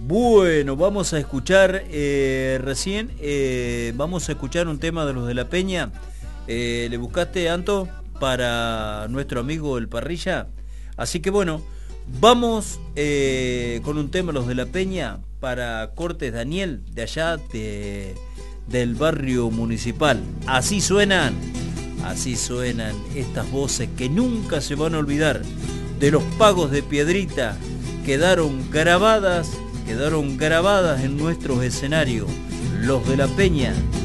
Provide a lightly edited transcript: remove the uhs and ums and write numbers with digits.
Bueno, vamos a escuchar recién, vamos a escuchar un tema de los de la Peña. ¿Le buscaste, Anto, para nuestro amigo el Parrilla? Así que bueno, vamos con un tema de los de la Peña para Cortes Daniel, de allá del barrio municipal. Así suenan estas voces que nunca se van a olvidar de los pagos de Piedrita. Quedaron grabadas en nuestros escenarios, los de la Peña.